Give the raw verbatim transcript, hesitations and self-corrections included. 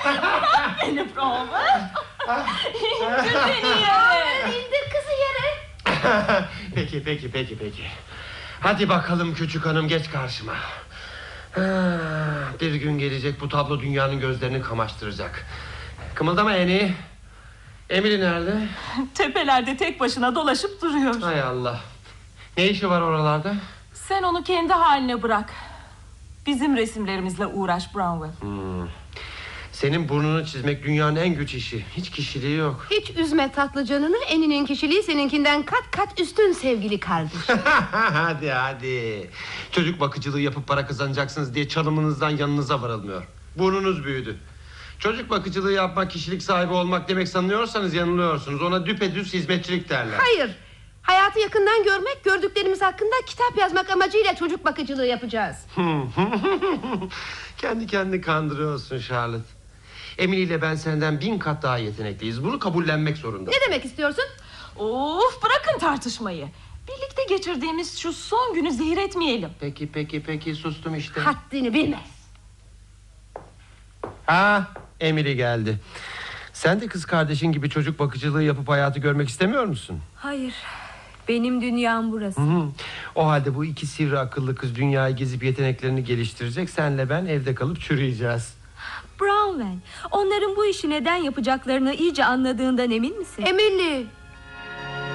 Beni Bromwell. İndir beni yere. İndir kızı yere. Peki peki peki peki. Hadi bakalım küçük hanım, geç karşıma. Bir gün gelecek, bu tablo dünyanın gözlerini kamaştıracak. Kımıldama Eni. Emily nerede? Tepelerde tek başına dolaşıp duruyor. Hay Allah. Ne işi var oralarda? Sen onu kendi haline bırak. Bizim resimlerimizle uğraş Bromwell. Hmm. Senin burnunu çizmek dünyanın en güç işi. Hiç kişiliği yok. Hiç üzme tatlı canını. Eninin kişiliği seninkinden kat kat üstün sevgili kardeş. Hadi hadi. Çocuk bakıcılığı yapıp para kazanacaksınız diye çalımınızdan yanınıza varılmıyor. Burnunuz büyüdü. Çocuk bakıcılığı yapmak, kişilik sahibi olmak demek sanıyorsanız yanılıyorsunuz. Ona düpedüz hizmetçilik derler. Hayır. Hayatı yakından görmek, gördüklerimiz hakkında kitap yazmak amacıyla çocuk bakıcılığı yapacağız. Kendi kendini kandırıyorsun Charlotte. Emily ile ben senden bin kat daha yetenekliyiz. Bunu kabullenmek zorunda. Ne demek istiyorsun? Of, bırakın tartışmayı. Birlikte geçirdiğimiz şu son günü zehir etmeyelim. Peki peki peki, sustum işte. Haddini bilmez. Ha, Emily geldi. Sen de kız kardeşin gibi çocuk bakıcılığı yapıp hayatı görmek istemiyor musun? Hayır. Benim dünyam burası. Hı hı. O halde bu iki sivri akıllı kız dünyayı gezip yeteneklerini geliştirecek. Senle ben evde kalıp çürüyeceğiz. Bromwell, onların bu işi neden yapacaklarını iyice anladığından emin misin? Emily,